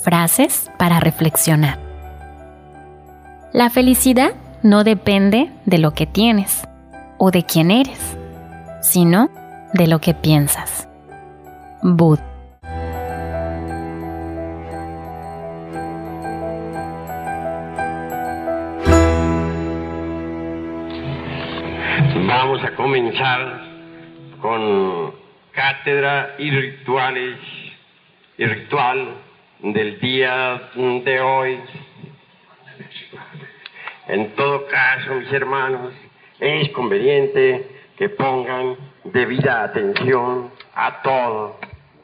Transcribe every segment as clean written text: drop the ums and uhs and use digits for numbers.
Frases para reflexionar. La felicidad no depende de lo que tienes o de quién eres, sino de lo que piensas. Buda. Vamos a comenzar con cátedra y ritual del día de hoy. En todo caso, mis hermanos, es conveniente que pongan debida atención a todo.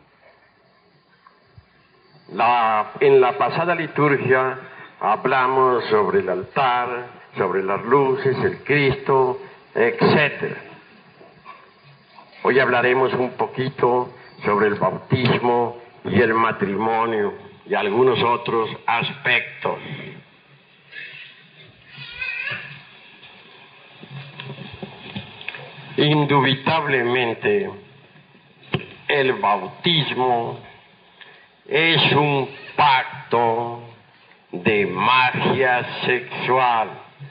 En la pasada liturgia hablamos sobre el altar, sobre las luces, el Cristo, etc. Hoy hablaremos un poquito sobre el bautismo y el matrimonio y algunos otros aspectos. Indubitablemente, el bautismo es un pacto de magia sexual.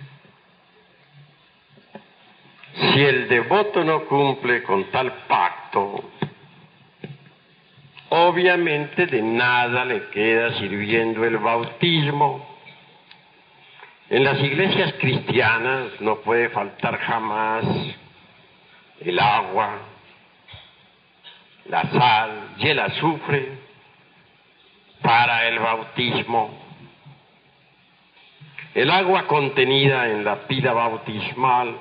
Si el devoto no cumple con tal pacto, obviamente de nada le queda sirviendo el bautismo. En las iglesias cristianas no puede faltar jamás el agua, la sal y el azufre para el bautismo. El agua contenida en la pila bautismal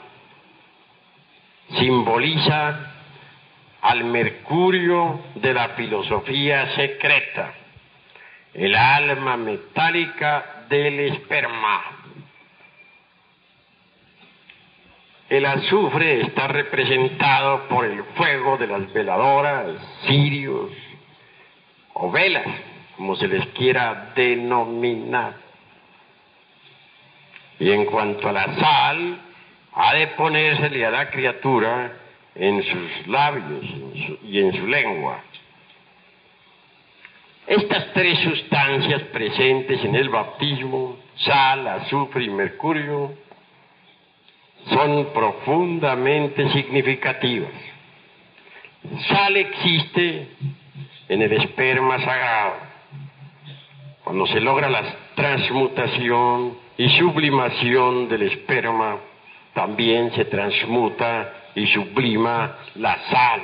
simboliza al mercurio de la filosofía secreta, el alma metálica del esperma. El azufre está representado por el fuego de las veladoras, cirios o velas, como se les quiera denominar. Y en cuanto a la sal, ha de ponérsele a la criatura en sus labios y en su lengua. Estas tres sustancias presentes en el bautismo, sal, azufre y mercurio, son profundamente significativas. Sal existe en el esperma sagrado. Cuando se logra la transmutación y sublimación del esperma, también se transmuta y sublima la sal.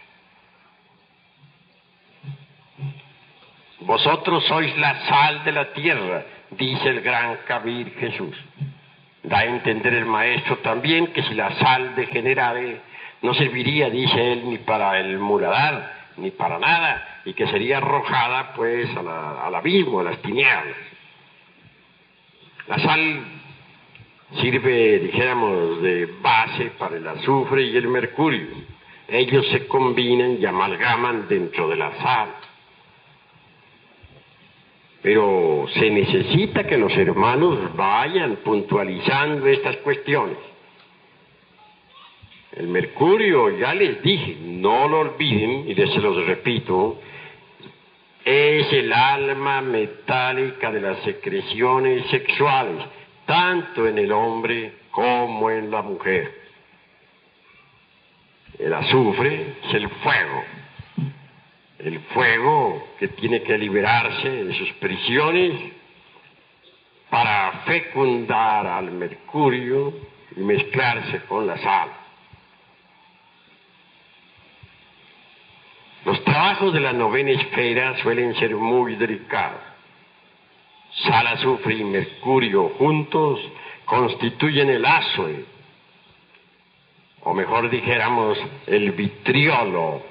Vosotros sois la sal de la tierra, dice el gran Kabir Jesús. Da a entender el maestro también que si la sal degenerare no serviría, dice él, ni para el muladar, ni para nada, y que sería arrojada pues al abismo, a las tinieblas. La sal sirve, dijéramos, de base para el azufre y el mercurio. Ellos se combinan y amalgaman dentro de la sal. Pero se necesita que los hermanos vayan puntualizando estas cuestiones. El mercurio, ya les dije, no lo olviden, y se los repito, es el alma metálica de las secreciones sexuales, tanto en el hombre como en la mujer. El azufre es el fuego que tiene que liberarse de sus prisiones para fecundar al mercurio y mezclarse con la sal. Los trabajos de la novena esfera suelen ser muy delicados. Sal, azufre y mercurio juntos constituyen el azue, o mejor dijéramos, el vitriolo.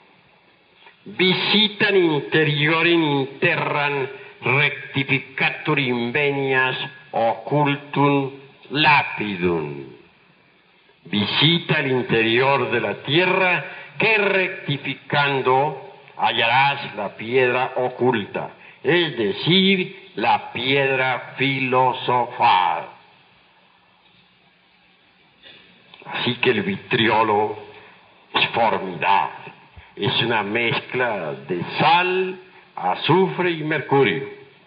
Visitan interiorem interram rectificatur invenias occultum lapidum. Visita el interior de la tierra que rectificando hallarás la piedra oculta, es decir, la piedra filosofal. Así que el vitriolo es formidable. Es una mezcla de sal, azufre y mercurio.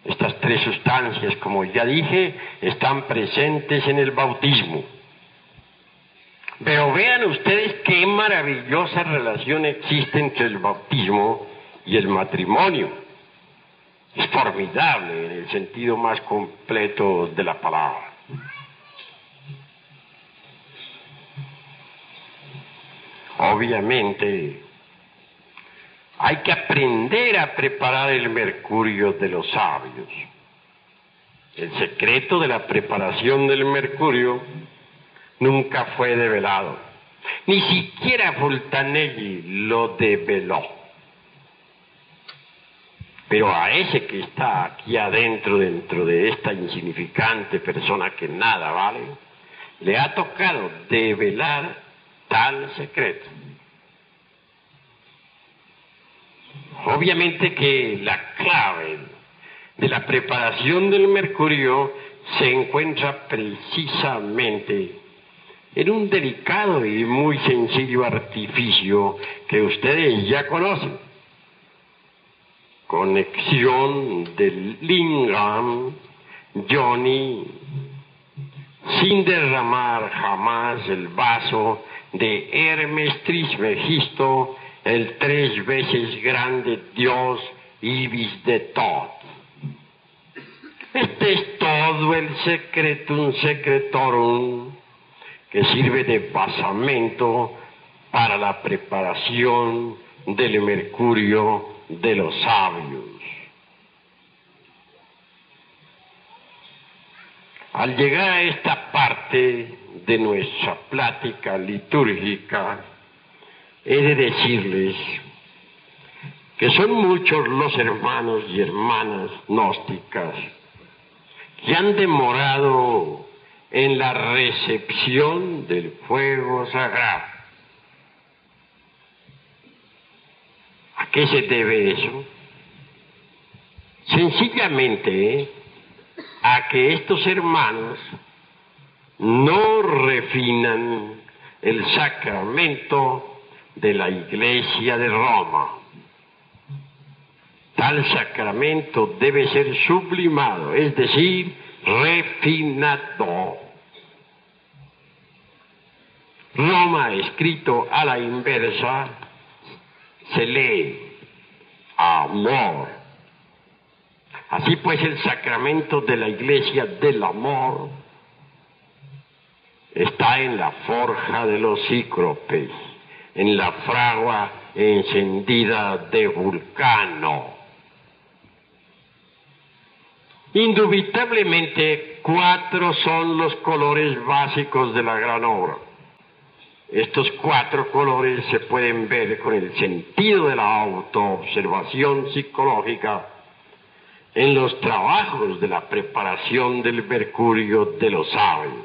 Estas tres sustancias, como ya dije, están presentes en el bautismo. Pero vean ustedes qué maravillosa relación existe entre el bautismo y el matrimonio. Es formidable en el sentido más completo de la palabra. Obviamente, hay que aprender a preparar el mercurio de los sabios. El secreto de la preparación del mercurio nunca fue develado. Ni siquiera Fultanelli lo develó. Pero a ese que está aquí adentro, dentro de esta insignificante persona que nada vale, le ha tocado develar tal secreto. Obviamente que la clave de la preparación del mercurio se encuentra precisamente en un delicado y muy sencillo artificio que ustedes ya conocen. Conexión del lingam, Johnny, sin derramar jamás el vaso de Hermes Trismegisto, el 3 veces grande Dios Ibis de Tot. Este es todo el secretum secretorum que sirve de basamento para la preparación del mercurio de los sabios. Al llegar a esta parte de nuestra plática litúrgica, he de decirles que son muchos los hermanos y hermanas gnósticas que han demorado en la recepción del fuego sagrado. ¿A qué se debe eso? Sencillamente a que estos hermanos no refinan el sacramento de la Iglesia de Roma. Tal sacramento debe ser sublimado, es decir, refinado. Roma, escrito a la inversa, se lee amor. Así pues, el sacramento de la Iglesia del amor está en la forja de los cíclopes, en la fragua encendida de Vulcano. Indubitablemente, 4 son los colores básicos de la gran obra. Estos 4 colores se pueden ver con el sentido de la autoobservación psicológica en los trabajos de la preparación del mercurio de los sabios.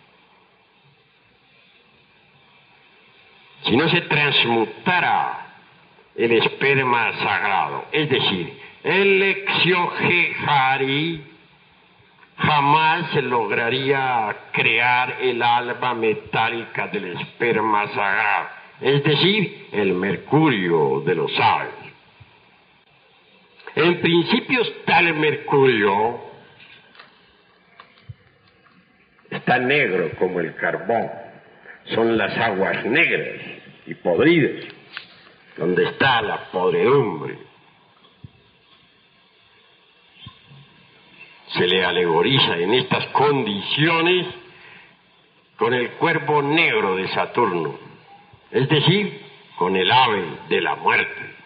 Si no se transmutara el esperma sagrado, es decir, el exiogeari, jamás se lograría crear el alma metálica del esperma sagrado, es decir, el mercurio de los sabios. En principio está el mercurio, está negro como el carbón, son las aguas negras y podridas, donde está la podredumbre. Se le alegoriza en estas condiciones con el cuerpo negro de Saturno, es decir, con el ave de la muerte.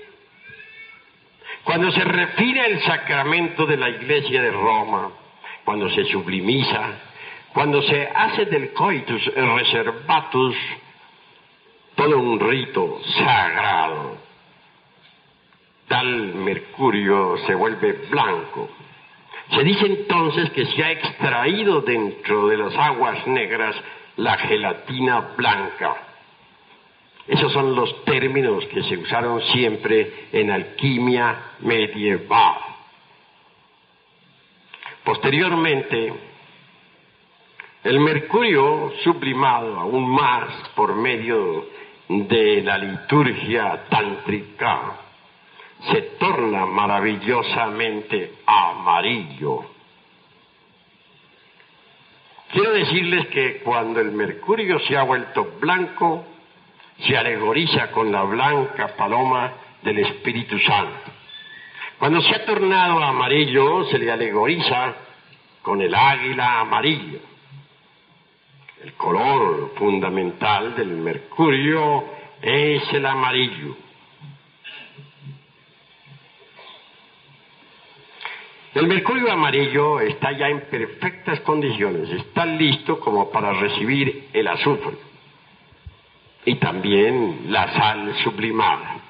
Cuando se refina el sacramento de la Iglesia de Roma, cuando se sublimiza, cuando se hace del coitus reservatus todo un rito sagrado, tal mercurio se vuelve blanco. Se dice entonces que se ha extraído dentro de las aguas negras la gelatina blanca. Esos son los términos que se usaron siempre en alquimia medieval. Posteriormente, el mercurio sublimado aún más por medio de la liturgia tántrica se torna maravillosamente amarillo. Quiero decirles que cuando el mercurio se ha vuelto blanco, se alegoriza con la blanca paloma del Espíritu Santo. Cuando se ha tornado amarillo, se le alegoriza con el águila amarilla. El color fundamental del mercurio es el amarillo. El mercurio amarillo está ya en perfectas condiciones, está listo como para recibir el azufre y también la sal sublimada.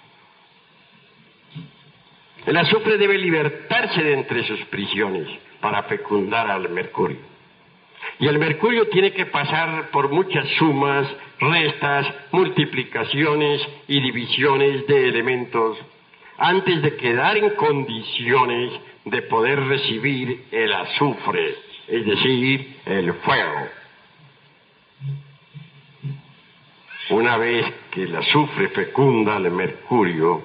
El azufre debe libertarse de entre sus prisiones para fecundar al mercurio. Y el mercurio tiene que pasar por muchas sumas, restas, multiplicaciones y divisiones de elementos antes de quedar en condiciones de poder recibir el azufre, es decir, el fuego. Una vez que el azufre fecunda al mercurio,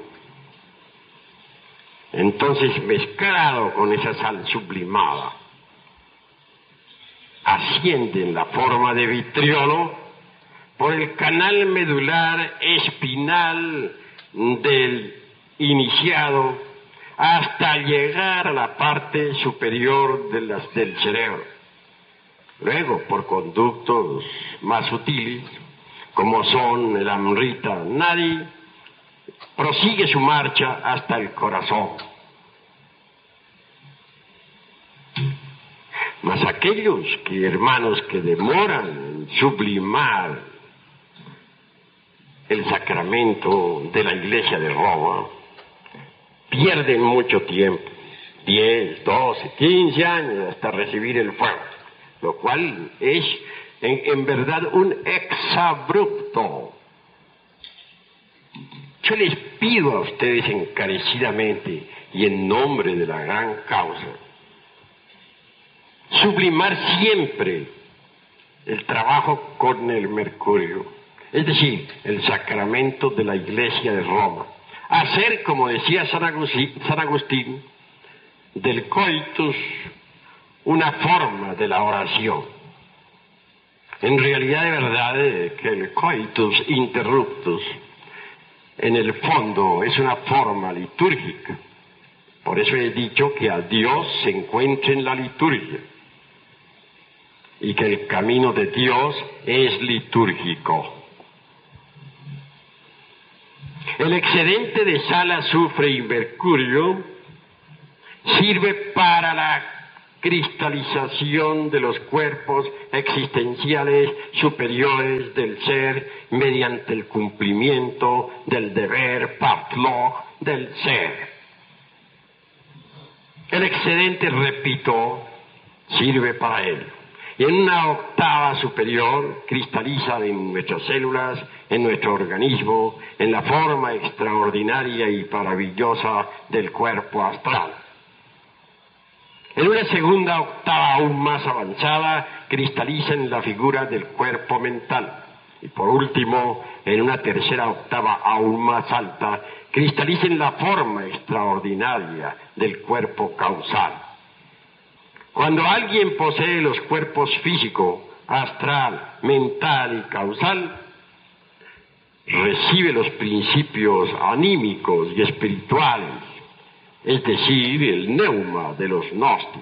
entonces mezclado con esa sal sublimada, asciende en la forma de vitriolo por el canal medular espinal del iniciado hasta llegar a la parte superior del cerebro. Luego, por conductos más sutiles, como son el Amrita Nadi, prosigue su marcha hasta el corazón. Mas aquellos hermanos que demoran en sublimar el sacramento de la Iglesia de Roma, pierden mucho tiempo, 10, 12, 15 años hasta recibir el fuego, lo cual es en verdad un exabrupto. Yo les pido a ustedes encarecidamente y en nombre de la gran causa, sublimar siempre el trabajo con el mercurio, es decir, el sacramento de la Iglesia de Roma. Hacer, como decía San Agustín, del coitus una forma de la oración. En realidad, de verdad, que el coitus interruptus, en el fondo, es una forma litúrgica. Por eso he dicho que a Dios se encuentra en la liturgia y que el camino de Dios es litúrgico. El excedente de sal, azufre y mercurio sirve para la cristalización de los cuerpos existenciales superiores del ser mediante el cumplimiento del deber patlog del ser. El excedente, repito, sirve para él. Y en una octava superior cristaliza en nuestras células, en nuestro organismo, en la forma extraordinaria y maravillosa del cuerpo astral. En una segunda octava aún más avanzada, cristaliza en la figura del cuerpo mental. Y por último, en una tercera octava aún más alta, cristaliza en la forma extraordinaria del cuerpo causal. Cuando alguien posee los cuerpos físico, astral, mental y causal, recibe los principios anímicos y espirituales, es decir, el neuma de los gnósticos.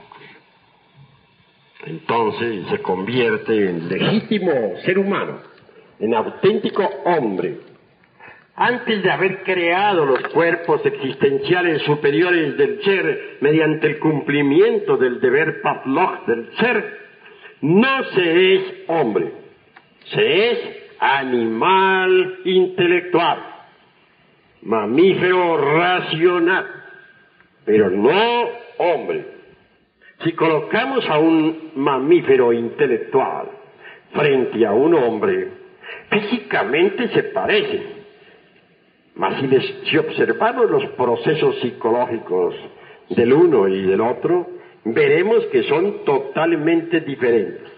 Entonces se convierte en legítimo ser humano, en auténtico hombre. Antes de haber creado los cuerpos existenciales superiores del ser mediante el cumplimiento del deber patlog del ser, no se es hombre, se es animal intelectual, mamífero racional, pero no hombre. Si colocamos a un mamífero intelectual frente a un hombre, físicamente se parecen. Mas si observamos los procesos psicológicos del uno y del otro, veremos que son totalmente diferentes.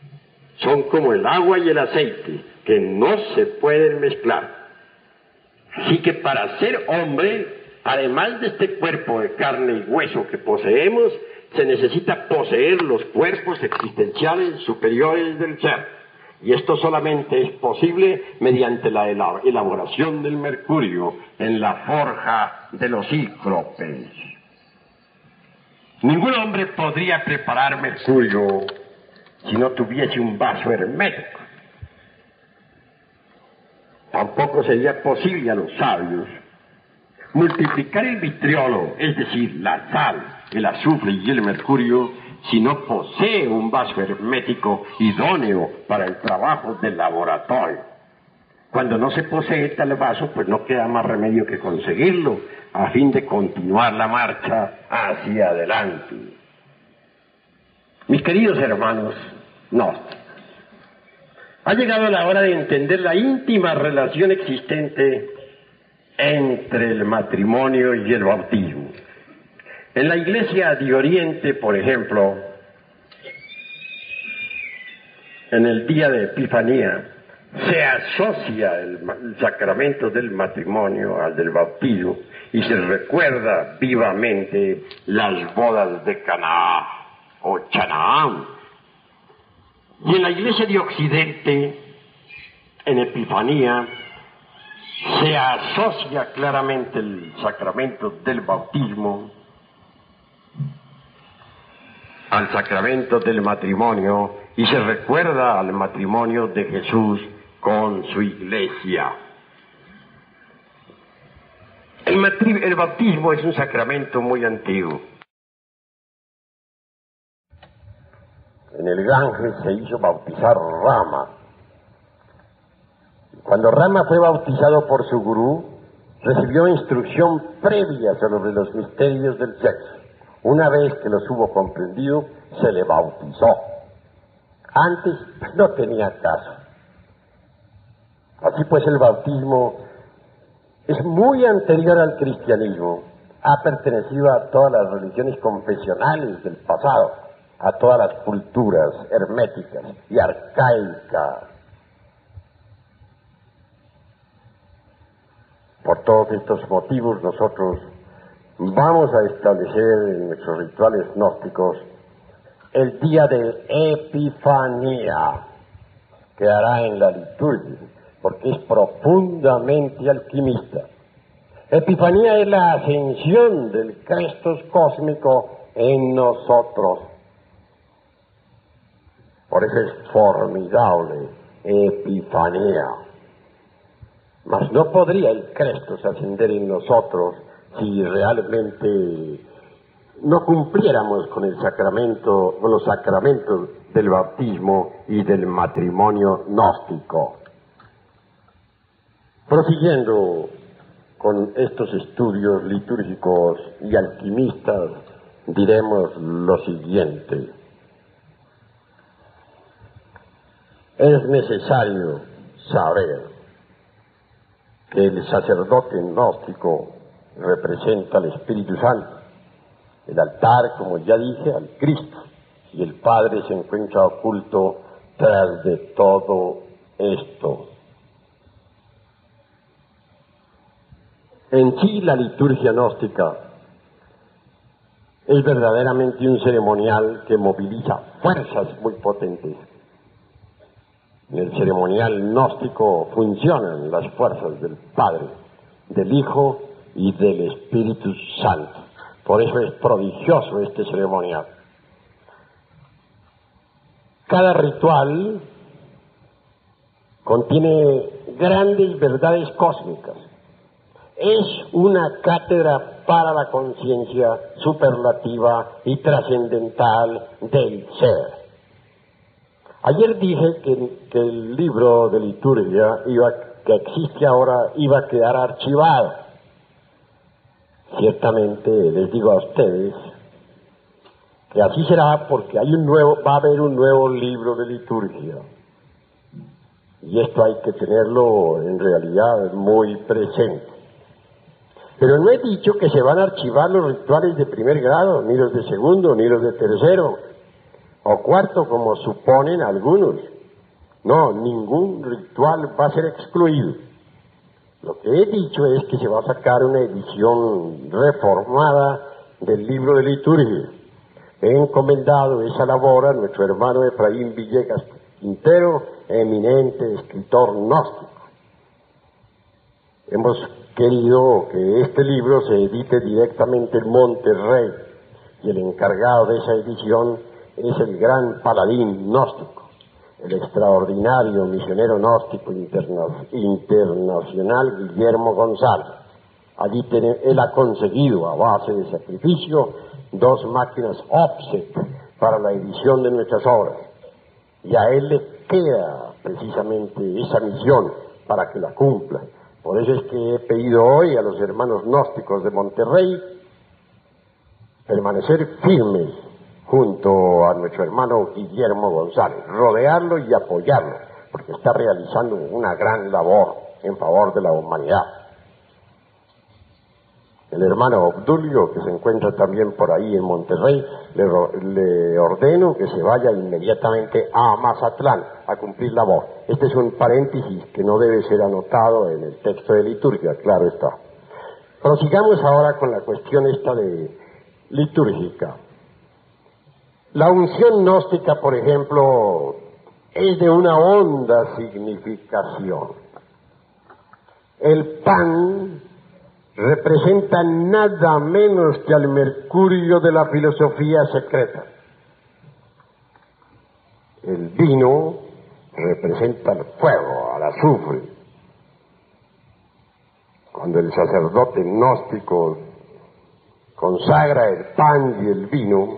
Son como el agua y el aceite, que no se pueden mezclar. Así que para ser hombre, además de este cuerpo de carne y hueso que poseemos, se necesita poseer los cuerpos existenciales superiores del ser. Y esto solamente es posible mediante la elaboración del mercurio en la forja de los cíclopes. Ningún hombre podría preparar mercurio si no tuviese un vaso hermético. Tampoco sería posible a los sabios multiplicar el vitriolo, es decir, la sal, el azufre y el mercurio, si no posee un vaso hermético idóneo para el trabajo del laboratorio. Cuando no se posee tal vaso, pues no queda más remedio que conseguirlo, a fin de continuar la marcha hacia adelante. Mis queridos hermanos gnósticos, ha llegado la hora de entender la íntima relación existente entre el matrimonio y el bautismo. En la Iglesia de Oriente, por ejemplo, en el día de Epifanía, se asocia el sacramento del matrimonio al del bautismo y se recuerda vivamente las bodas de Caná o Chanaán. Y en la Iglesia de Occidente, en Epifanía, se asocia claramente el sacramento del bautismo al sacramento del matrimonio y se recuerda al matrimonio de Jesús con su iglesia. El bautismo es un sacramento muy antiguo. En el Ganges se hizo bautizar Rama. Cuando Rama fue bautizado por su gurú, recibió instrucción previa sobre los misterios del sexo. Una vez que los hubo comprendido, se le bautizó. Antes no tenía caso. Así pues, el bautismo es muy anterior al cristianismo. Ha pertenecido a todas las religiones confesionales del pasado, a todas las culturas herméticas y arcaicas. Por todos estos motivos, nosotros vamos a establecer en nuestros rituales gnósticos el día de Epifanía, que hará en la liturgia, porque es profundamente alquimista. Epifanía es la ascensión del Crestos cósmico en nosotros. Por eso es formidable, Epifanía. Mas no podría el Crestos ascender en nosotros si realmente no cumpliéramos con el sacramento, con los sacramentos del bautismo y del matrimonio gnóstico. Prosiguiendo con estos estudios litúrgicos y alquimistas, diremos lo siguiente. Es necesario saber que el sacerdote gnóstico representa al Espíritu Santo, el altar, como ya dije, al Cristo, y el Padre se encuentra oculto tras de todo esto. En sí, la liturgia gnóstica es verdaderamente un ceremonial que moviliza fuerzas muy potentes. En el ceremonial gnóstico funcionan las fuerzas del Padre, del Hijo y del Espíritu Santo. Por eso es prodigioso este ceremonial. Cada ritual contiene grandes verdades cósmicas. Es una cátedra para la conciencia superlativa y trascendental del ser. Ayer dije que el libro de liturgia que existe ahora iba a quedar archivado. Ciertamente les digo a ustedes que así será porque va a haber un nuevo libro de liturgia. Y esto hay que tenerlo en realidad muy presente. Pero no he dicho que se van a archivar los rituales de primer grado, ni los de segundo, ni los de tercero o cuarto, como suponen algunos. No, ningún ritual va a ser excluido. Lo que he dicho es que se va a sacar una edición reformada del libro de liturgia. He encomendado esa labor a nuestro hermano Efraín Villegas Quintero, eminente escritor gnóstico. Hemos querido que este libro se edite directamente en Monterrey, y el encargado de esa edición es el gran paladín gnóstico, el extraordinario misionero gnóstico internacional Guillermo González. Allí él ha conseguido, a base de sacrificio, 2 máquinas offset para la edición de nuestras obras, y a él le queda precisamente esa misión para que la cumpla. Por eso es que he pedido hoy a los hermanos gnósticos de Monterrey permanecer firmes junto a nuestro hermano Guillermo González, rodearlo y apoyarlo, porque está realizando una gran labor en favor de la humanidad. El hermano Obdulio, que se encuentra también por ahí en Monterrey, le ordeno que se vaya inmediatamente a Mazatlán a cumplir labor. Este es un paréntesis que no debe ser anotado en el texto de liturgia, claro está. Prosigamos ahora con la cuestión esta de litúrgica. La unción gnóstica, por ejemplo, es de una honda significación. El pan representa nada menos que al mercurio de la filosofía secreta. El vino representa el fuego, al azufre. Cuando el sacerdote gnóstico consagra el pan y el vino,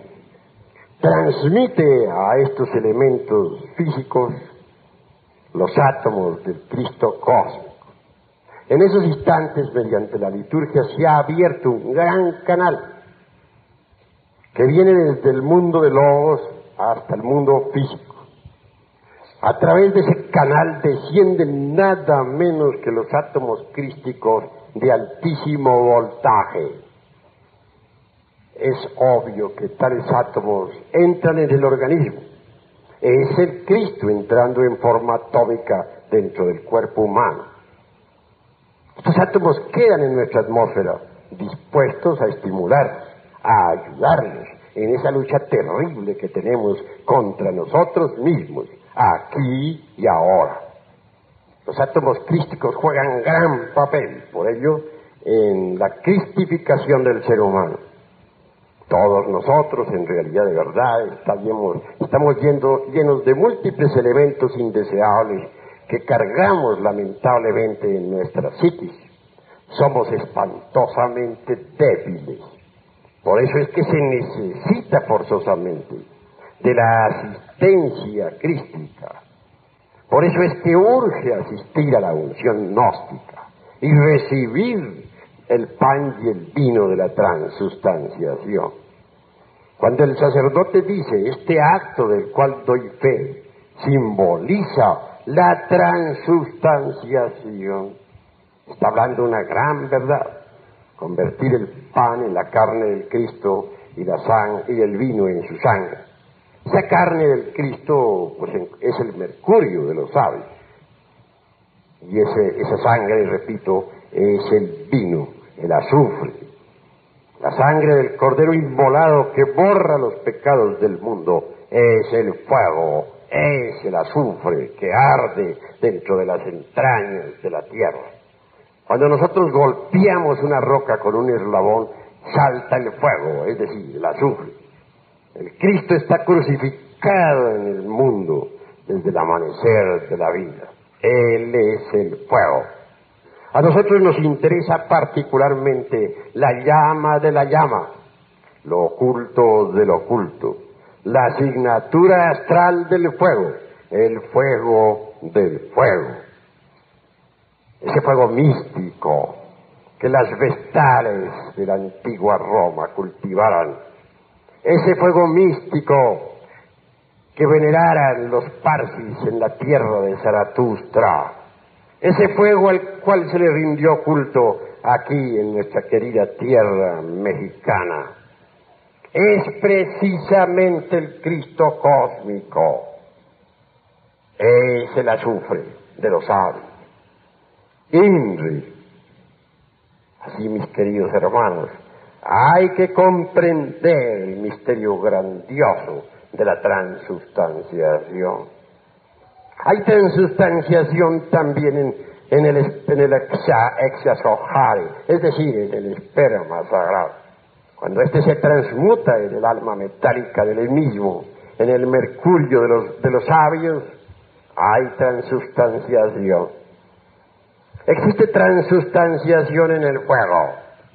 transmite a estos elementos físicos los átomos del Cristo cósmico. En esos instantes, mediante la liturgia, se ha abierto un gran canal que viene desde el mundo de Logos hasta el mundo físico. A través de ese canal descienden nada menos que los átomos crísticos de altísimo voltaje. Es obvio que tales átomos entran en el organismo. Es el Cristo entrando en forma atómica dentro del cuerpo humano. Estos átomos quedan en nuestra atmósfera, dispuestos a estimularnos, a ayudarnos en esa lucha terrible que tenemos contra nosotros mismos, aquí y ahora. Los átomos crísticos juegan gran papel, por ello, en la cristificación del ser humano. Todos nosotros, en realidad, de verdad, estamos llenos de múltiples elementos indeseables que cargamos lamentablemente en nuestra psiquis. Somos espantosamente débiles. Por eso es que se necesita forzosamente de la asistencia crística. Por eso es que urge asistir a la unción gnóstica y recibir el pan y el vino de la transustanciación. Cuando el sacerdote dice, este acto del cual doy fe simboliza la transustanciación, está hablando una gran verdad. Convertir el pan en la carne del Cristo y el vino en su sangre. Esa carne del Cristo pues, es el mercurio de los sabios. Y esa sangre, repito, es el vino, el azufre. La sangre del Cordero inmolado que borra los pecados del mundo es el fuego, es el azufre que arde dentro de las entrañas de la tierra. Cuando nosotros golpeamos una roca con un eslabón, salta el fuego, es decir, el azufre. El Cristo está crucificado en el mundo desde el amanecer de la vida. Él es el fuego. A nosotros nos interesa particularmente la llama de la llama, lo oculto de lo oculto, la asignatura astral del fuego, el fuego del fuego. Ese fuego místico que las vestales de la antigua Roma cultivaran, ese fuego místico que veneraran los parsis en la tierra de Zaratustra, ese fuego al cual se le rindió culto aquí en nuestra querida tierra mexicana, es precisamente el Cristo cósmico, es el azufre de los sabios. INRI, Así, mis queridos hermanos, hay que comprender el misterio grandioso de la transubstanciación. Hay transubstanciación también en el exazohari, es decir, en el esperma sagrado. Cuando éste se transmuta en el alma metálica del mismo, en el mercurio de los sabios, hay transubstanciación. Existe transubstanciación en el fuego.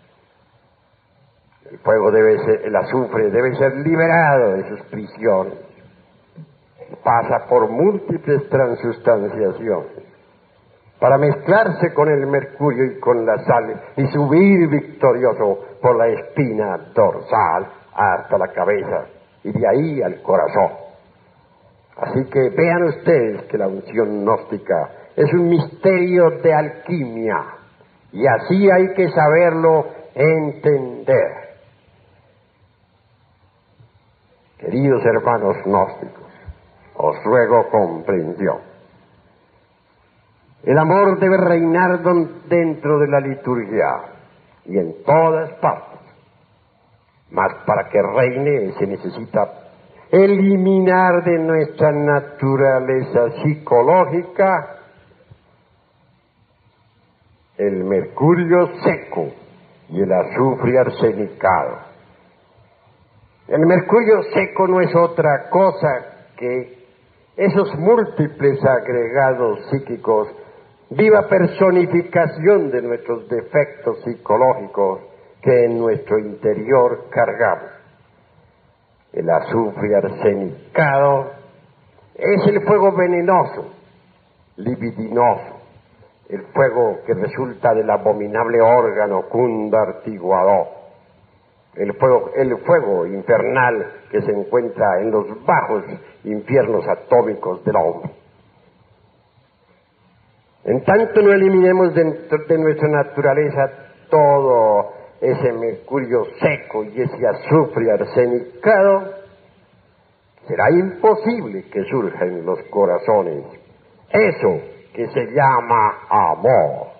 El fuego el azufre debe ser liberado de sus prisiones. Pasa por múltiples transubstanciaciones para mezclarse con el mercurio y con la sal y subir victorioso por la espina dorsal hasta la cabeza y de ahí al corazón. Así que vean ustedes que la unción gnóstica es un misterio de alquimia y así hay que saberlo entender. Queridos hermanos gnósticos, os ruego comprensión. El amor debe reinar dentro de la liturgia y en todas partes. Mas para que reine se necesita eliminar de nuestra naturaleza psicológica el mercurio seco y el azufre arsenicado. El mercurio seco no es otra cosa que esos múltiples agregados psíquicos, viva personificación de nuestros defectos psicológicos que en nuestro interior cargamos. El azufre arsenicado es el fuego venenoso, libidinoso, el fuego que resulta del abominable órgano cundartiguador. El fuego infernal que se encuentra en los bajos infiernos atómicos del hombre. En tanto no eliminemos dentro de nuestra naturaleza todo ese mercurio seco y ese azufre arsenicado, será imposible que surja en los corazones eso que se llama amor.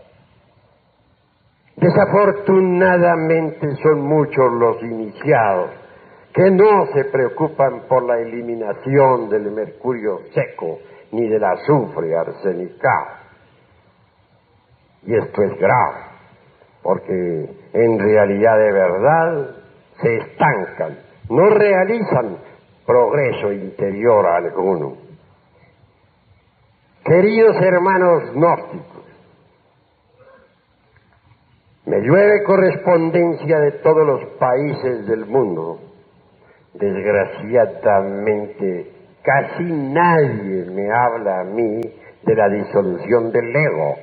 Desafortunadamente son muchos los iniciados que no se preocupan por la eliminación del mercurio seco ni del azufre arsenicado. Y esto es grave, porque en realidad de verdad se estancan, no realizan progreso interior alguno. Queridos hermanos gnósticos, me llueve correspondencia de todos los países del mundo. Desgraciadamente, casi nadie me habla a mí de la disolución del ego.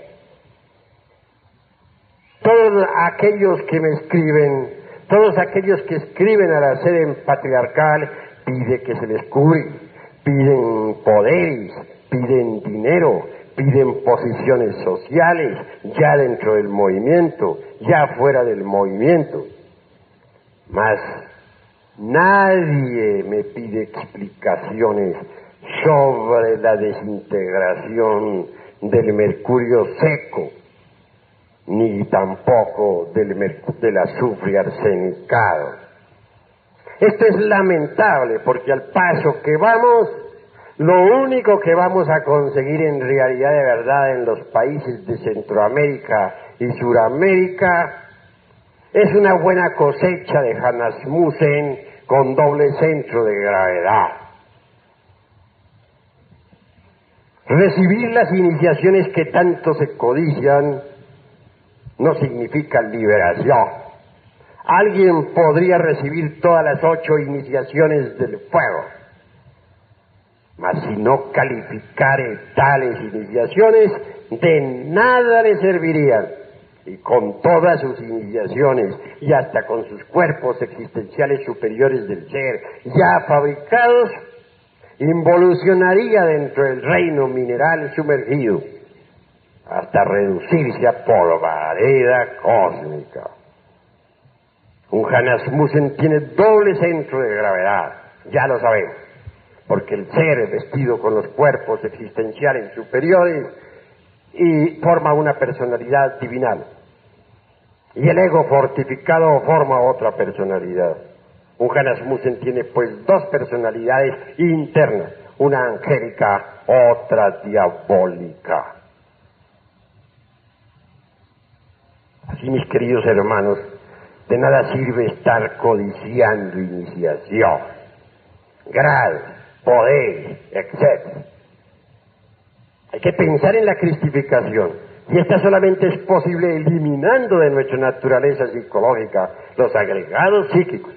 Todos aquellos que me escriben, todos aquellos que escriben a la sede patriarcal, piden que se les cure, piden poderes, piden dinero, piden posiciones sociales, ya dentro del movimiento, ya fuera del movimiento. Mas nadie me pide explicaciones sobre la desintegración del mercurio seco, ni tampoco del azufre arsenicado. Esto es lamentable porque al paso que vamos, lo único que vamos a conseguir en realidad de verdad en los países de Centroamérica y Suramérica es una buena cosecha de Hanasmusen con doble centro de gravedad. Recibir las iniciaciones que tanto se codician no significa liberación. Alguien podría recibir todas las 8 iniciaciones del fuego, mas si no calificare tales iniciaciones, de nada le servirían. Y con todas sus iniciaciones y hasta con sus cuerpos existenciales superiores del ser ya fabricados, involucionaría dentro del reino mineral sumergido hasta reducirse a polvareda cósmica. Un Hanasmusen tiene doble centro de gravedad, ya lo sabemos, porque el ser vestido con los cuerpos existenciales superiores y forma una personalidad divinal. Y el ego fortificado forma otra personalidad. Un Jan Asmussen tiene pues dos personalidades internas, una angélica, otra diabólica. Así, mis queridos hermanos, de nada sirve estar codiciando iniciación, grado, poder, etc. Hay que pensar en la cristificación. Y esta solamente es posible eliminando de nuestra naturaleza psicológica los agregados psíquicos.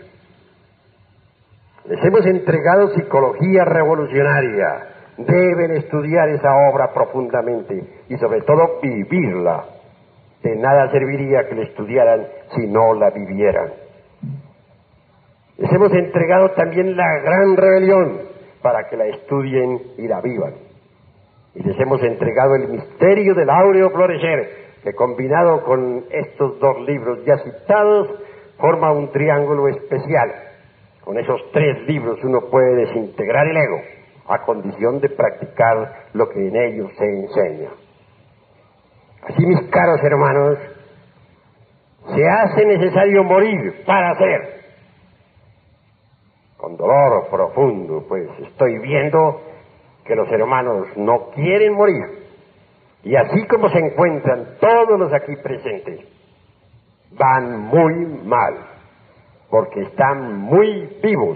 Les hemos entregado psicología revolucionaria. Deben estudiar esa obra profundamente y sobre todo vivirla. De nada serviría que la estudiaran si no la vivieran. Les hemos entregado también la gran rebelión para que la estudien y la vivan. Y les hemos entregado el misterio del áureo florecer, que combinado con estos dos libros ya citados, forma un triángulo especial. Con esos tres libros uno puede desintegrar el ego, a condición de practicar lo que en ellos se enseña. Así, mis caros hermanos, se hace necesario morir para ser. Con dolor profundo, pues estoy viendo que los hermanos no quieren morir. Y así como se encuentran todos los aquí presentes, van muy mal, porque están muy vivos.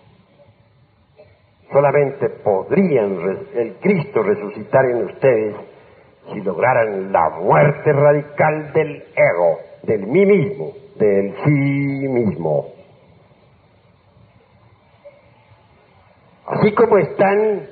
Solamente podrían el Cristo resucitar en ustedes si lograran la muerte radical del ego, del mí mismo, del sí mismo. Así como están,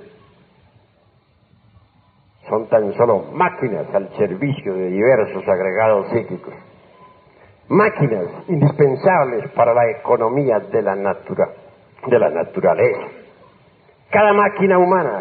son tan solo máquinas al servicio de diversos agregados psíquicos, máquinas indispensables para la economía de la naturaleza. Cada máquina humana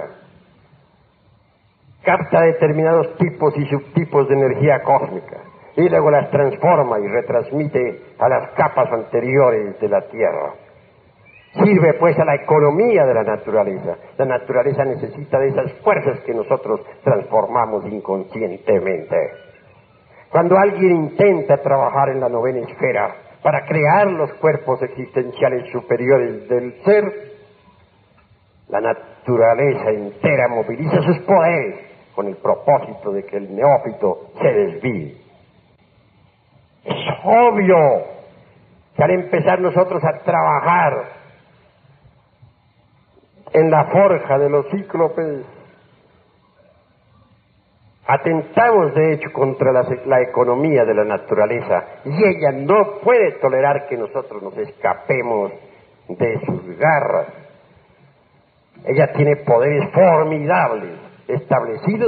capta determinados tipos y subtipos de energía cósmica y luego las transforma y retransmite a las capas anteriores de la Tierra. Sirve pues a la economía de la naturaleza. La naturaleza necesita de esas fuerzas que nosotros transformamos inconscientemente. Cuando alguien intenta trabajar en la novena esfera para crear los cuerpos existenciales superiores del ser, la naturaleza entera moviliza sus poderes con el propósito de que el neófito se desvíe. Es obvio que al empezar nosotros a trabajar en la forja de los cíclopes, atentamos de hecho contra la economía de la naturaleza, y ella no puede tolerar que nosotros nos escapemos de sus garras. Ella tiene poderes formidables establecidos